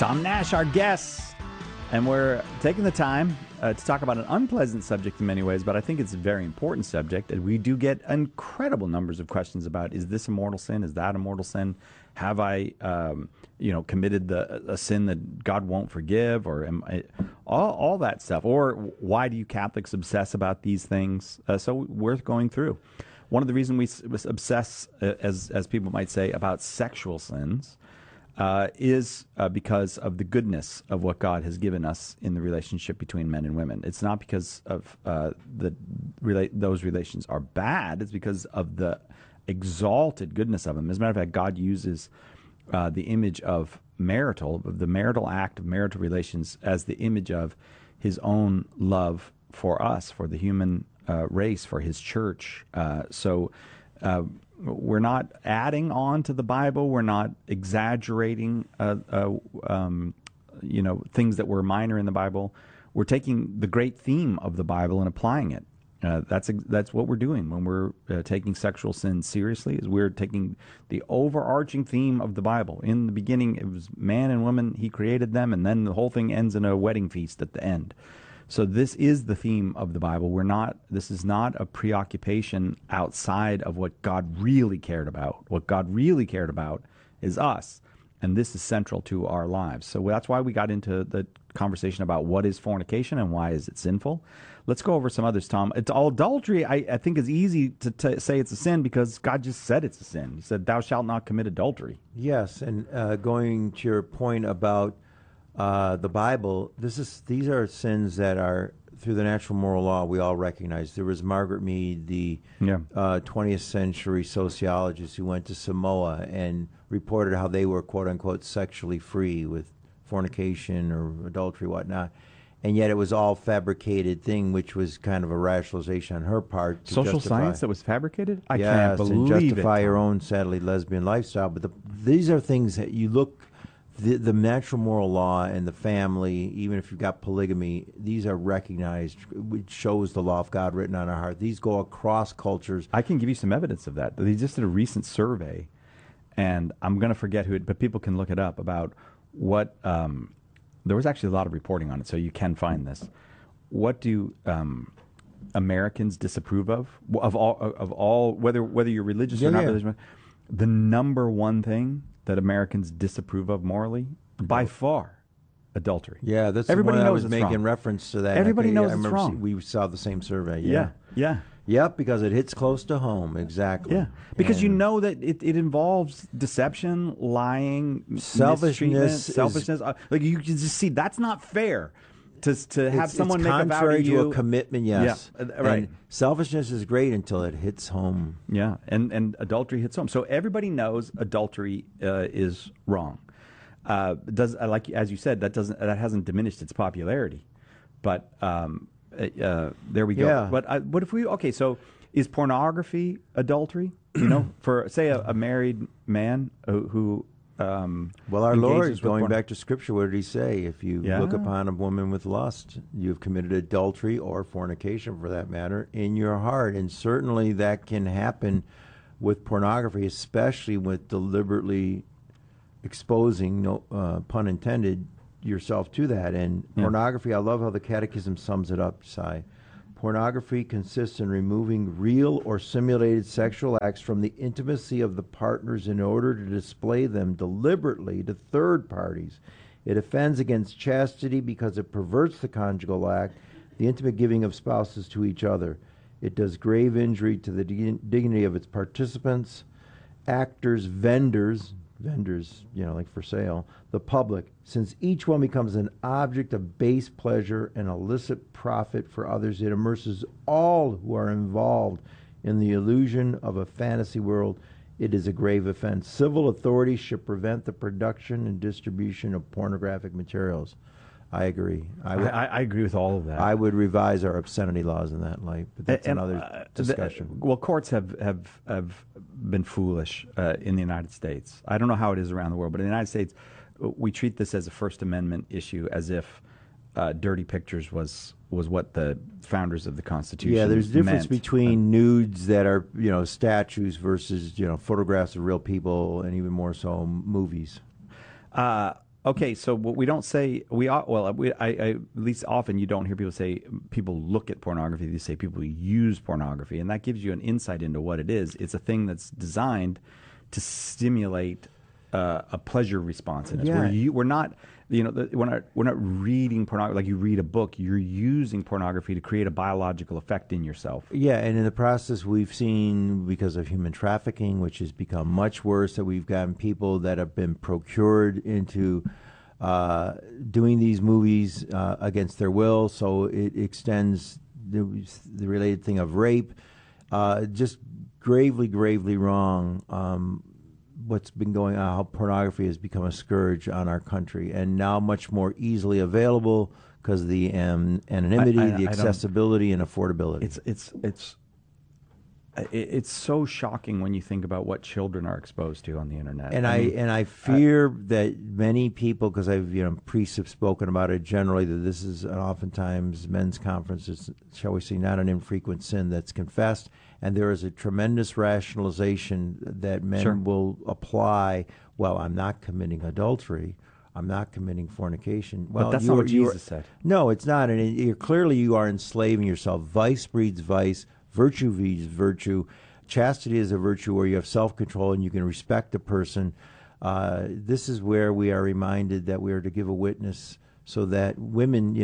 Tom Nash, our guest, and we're taking the time to talk about an unpleasant subject in many ways, but I think it's a very important subject, and we do get incredible numbers of questions about, is this a mortal sin? Is that a mortal sin? Have I, committed a sin that God won't forgive, or all that stuff? Or why do you Catholics obsess about these things? So worth going through. One of the reasons we obsess, as people might say, about sexual sins is because of the goodness of what God has given us in the relationship between men and women. It's not because of those relations are bad. It's because of the exalted goodness of them. As a matter of fact, God uses the image of the marital act of marital relations as the image of his own love for us, for the human race, for his church. So we're not adding on to the Bible. We're not exaggerating, things that were minor in the Bible. We're taking the great theme of the Bible and applying it. That's what we're doing when we're taking sexual sin seriously. Is we're taking the overarching theme of the Bible. In the beginning, it was man and woman. He created them, and then the whole thing ends in a wedding feast at the end. So this is the theme of the Bible. This is not a preoccupation outside of what God really cared about. What God really cared about is us, and this is central to our lives. So that's why we got into the conversation about what is fornication and why is it sinful. Let's go over some others, Tom. Adultery, I think, is easy to say it's a sin because God just said it's a sin. He said, "Thou shalt not commit adultery." Yes, and going to your point about the Bible, these are sins that are, through the natural moral law, we all recognize. There was Margaret Mead, the 20th century sociologist who went to Samoa and reported how they were, quote unquote, sexually free with fornication or adultery, whatnot. And yet it was all fabricated thing, which was kind of a rationalization on her part. Social science that was fabricated? I yes, can't believe and justify it, her own, sadly, lesbian lifestyle. But these are things that you look, the natural moral law and the family, even if you've got polygamy, these are recognized, which shows the law of God written on our heart. These go across cultures. I can give you some evidence of that. They just did a recent survey, and I'm going to forget who it, but people can look it up, about what... there was actually a lot of reporting on it, so you can find this. What do Americans disapprove of all, whether you're religious or not religious? The number one thing that Americans disapprove of morally, by far, adultery. Yeah, that's everybody the one knows I was it's making wrong. reference to that. Everybody knows it's wrong. We saw the same survey. Yeah. Yep, because it hits close to home. Exactly. Yeah, because you know that it involves deception, lying, selfishness. Like you can just see that's not fair to have someone it's make a vow to contrary you. to a commitment. Yes, yeah, right. And selfishnness is great until it hits home. Yeah, and adultery hits home. So everybody knows adultery is wrong. Like as you said, that hasn't diminished its popularity, but. There we go. Yeah. But if we so is pornography adultery? For say a married man who well, our Lord, going back to Scripture, what did He say? If you look upon a woman with lust, you've committed adultery or fornication, for that matter, in your heart. And certainly that can happen with pornography, especially with deliberately exposing, no pun intended, yourself to that. And pornography, I love how the Catechism sums it up, Si. Pornography consists in removing real or simulated sexual acts from the intimacy of the partners in order to display them deliberately to third parties. It offends against chastity because it perverts the conjugal act, the intimate giving of spouses to each other. It does grave injury to the dignity of its participants, actors, vendors, like for sale, the public, since each one becomes an object of base pleasure and illicit profit for others. It immerses all who are involved in the illusion of a fantasy world. It is a grave offense. Civil authorities should prevent the production and distribution of pornographic materials. I agree. I agree with all of that. I would revise our obscenity laws in that light, but that's another discussion. Courts have been foolish in the United States. I don't know how it is around the world, but in the United States, we treat this as a First Amendment issue, as if dirty pictures was what the founders of the Constitution meant. Yeah, there's a difference between nudes that are statues versus photographs of real people, and even more so movies. Okay, so what we don't say, at least often you don't hear people say people look at pornography. They say people use pornography, and that gives you an insight into what it is. It's a thing that's designed to stimulate a pleasure response in us. Yeah. We're not, we're not reading pornography like you read a book. You're using pornography to create a biological effect in yourself. Yeah, and in the process, we've seen, because of human trafficking, which has become much worse, that we've gotten people that have been procured into doing these movies against their will. So it extends the related thing of rape. Just gravely, gravely wrong. What's been going on, how pornography has become a scourge on our country, and now much more easily available because of the anonymity, the accessibility, and affordability. It's so shocking when you think about what children are exposed to on the internet. And I fear that many people, because priests have spoken about it generally, that this is oftentimes men's conferences, shall we say, not an infrequent sin that's confessed. And there is a tremendous rationalization that men will apply. Well, I'm not committing adultery. I'm not committing fornication. Well, but that's not what Jesus said. No, it's not. And clearly you are enslaving yourself. Vice breeds vice. Virtue breeds virtue. Chastity is a virtue where you have self-control and you can respect a person. This is where we are reminded that we are to give a witness so that women,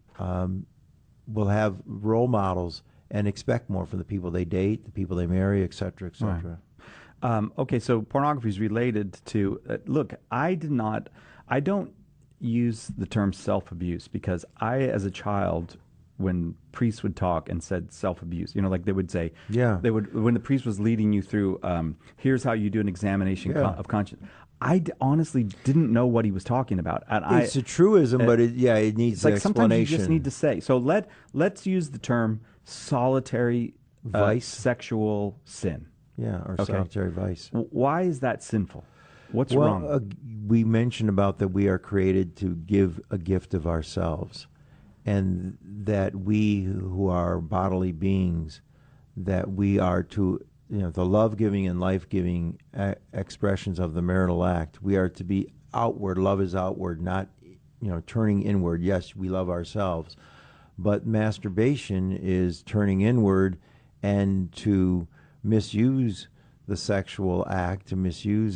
will have role models and expect more from the people they date, the people they marry, et cetera, et cetera. Right. Okay, so pornography is related to, look, I don't use the term self-abuse because as a child, when priests would talk and said self-abuse, like they would say, when the priest was leading you through, here's how you do an examination of conscience. I honestly didn't know what he was talking about. And it's a truism, but it needs like explanation. Sometimes you just need to say. So let's use the term solitary vice, sexual sin. Yeah, or solitary vice. Why is that sinful? What's wrong? We mentioned about that we are created to give a gift of ourselves, and that we who are bodily beings, that we are to, the love-giving and life-giving expressions of the marital act. We are to be outward. Love is outward, not, turning inward. Yes, we love ourselves. But masturbation is turning inward and to misuse the sexual act, to misuse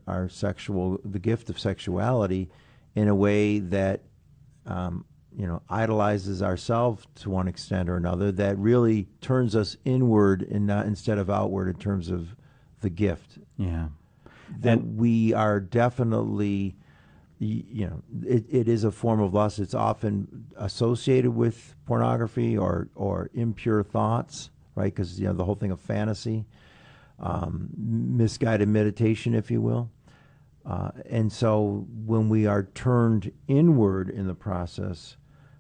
the gift of sexuality in a way that, idolizes ourselves to one extent or another, that really turns us inward and not instead of outward in terms of the gift. Yeah. That we are definitely, it is a form of lust. It's often associated with pornography or impure thoughts, right? Because, the whole thing of fantasy, misguided meditation, if you will. And so when we are turned inward in the process,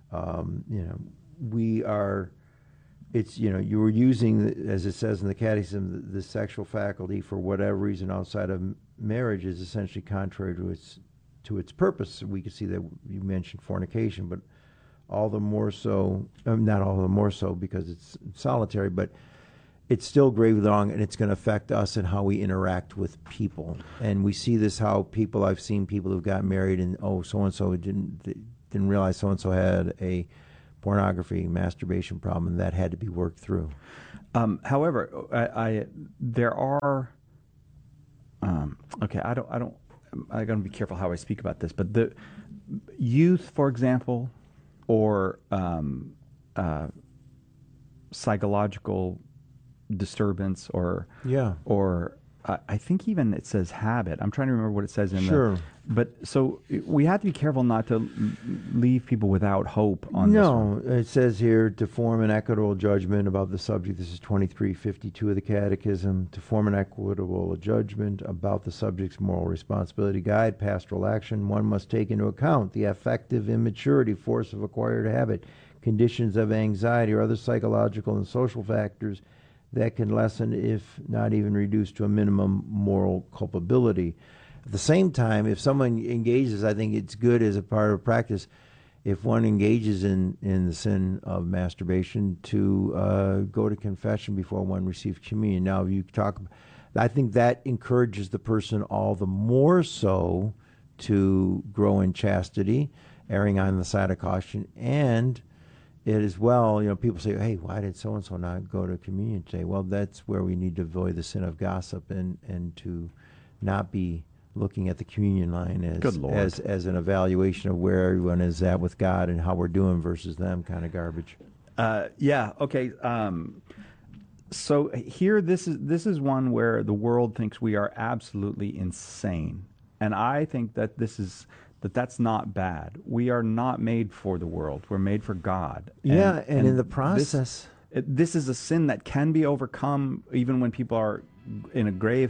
we are, you were using, as it says in the Catechism, the sexual faculty for whatever reason outside of marriage is essentially contrary to its purpose. We can see that you mentioned fornication, but all the more so, not all the more so because it's solitary, but it's still gravely wrong, and it's going to affect us and how we interact with people. And we see this I've seen people who've got married and, so-and-so didn't realize so-and-so had a pornography, masturbation problem, and that had to be worked through. However, there are, I'm going to be careful how I speak about this, but the youth, for example, or psychological disturbance, or I think even it says habit. I'm trying to remember what it says in but so we have to be careful not to leave people without hope on this one. No, it says here to form an equitable judgment about the subject. This is 2352 of the Catechism. To form an equitable judgment about the subject's moral responsibility, guide pastoral action, one must take into account the affective immaturity, force of acquired habit, conditions of anxiety, or other psychological and social factors that can lessen, if not even reduce to a minimum, moral culpability. At the same time, if someone engages, I think it's good as a part of practice, if one engages in the sin of masturbation, to go to confession before one receives communion. Now, I think that encourages the person all the more so to grow in chastity, erring on the side of caution, and it as well, people say, hey, why did so-and-so not go to communion today? Well, that's where we need to avoid the sin of gossip and to not be looking at the communion line as an evaluation of where everyone is at with God and how we're doing versus them kind of garbage. Okay. So here, this is one where the world thinks we are absolutely insane. And I think that that's not bad. We are not made for the world. We're made for God. And in the process, this is a sin that can be overcome even when people are in a grave,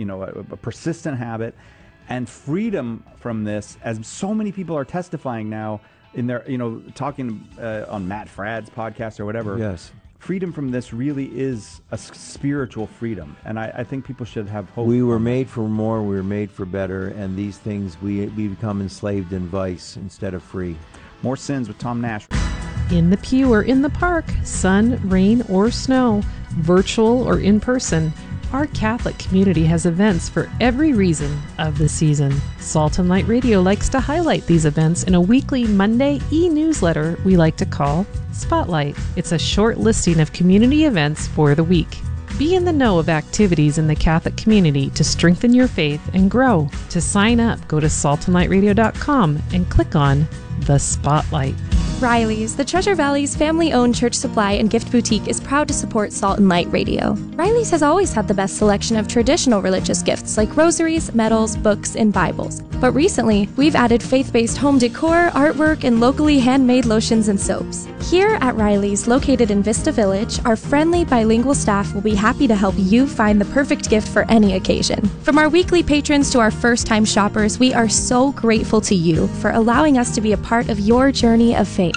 a persistent habit, and freedom from this, as so many people are testifying now in their, talking on Matt Fradd's podcast or whatever. Yes. Freedom from this really is a spiritual freedom, and I think people should have hope. We were made for more, we were made for better, and these things, we become enslaved in vice instead of free. More Sins with Tom Nash. In the pew or in the park, sun, rain, or snow, virtual or in person, our Catholic community has events for every reason of the season. Salt and Light Radio likes to highlight these events in a weekly Monday e-newsletter we like to call Spotlight. It's a short listing of community events for the week. Be in the know of activities in the Catholic community to strengthen your faith and grow. To sign up, go to saltandlightradio.com and click on The Spotlight. Riley's, the Treasure Valley's family-owned church supply and gift boutique, is proud to support Salt and Light Radio. Riley's has always had the best selection of traditional religious gifts like rosaries, medals, books, and Bibles. But recently, we've added faith-based home decor, artwork, and locally handmade lotions and soaps. Here at Riley's, located in Vista Village, our friendly bilingual staff will be happy to help you find the perfect gift for any occasion. From our weekly patrons to our first-time shoppers, we are so grateful to you for allowing us to be a part of your journey of faith.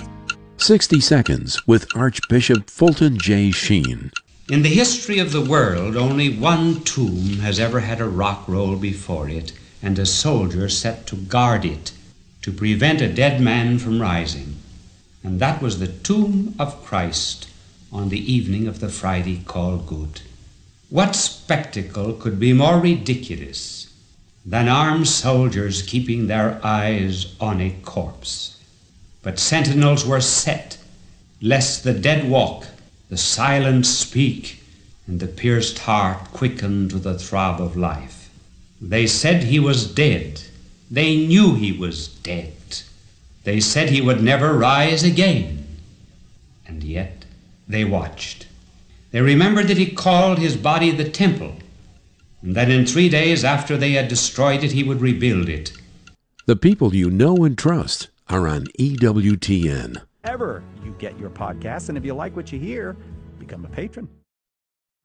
60 Seconds with Archbishop Fulton J. Sheen. In the history of the world, only one tomb has ever had a rock roll before it and a soldier set to guard it to prevent a dead man from rising. And that was the tomb of Christ on the evening of the Friday called Good. What spectacle could be more ridiculous than armed soldiers keeping their eyes on a corpse? But sentinels were set, lest the dead walk, the silent speak, and the pierced heart quicken to the throb of life. They said he was dead. They knew he was dead. They said he would never rise again. And yet they watched. They remembered that he called his body the temple, and that in 3 days after they had destroyed it, he would rebuild it. The people you know and trust are on EWTN. Ever you get your podcasts, and if you like what you hear, become a patron.